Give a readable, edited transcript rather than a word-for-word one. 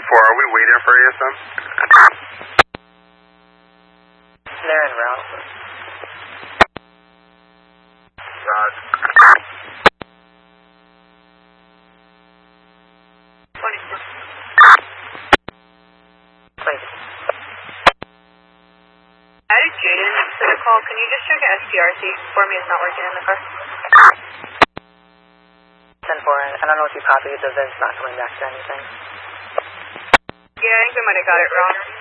are we waiting for ASM? They're en route. Roger. 26. Please. Added Jaden to the call. Can you just check SPRC for me? It's not working in the car. 10-4. I don't know if you copied the Vince not coming back to anything. Yeah, I think we might have got it wrong.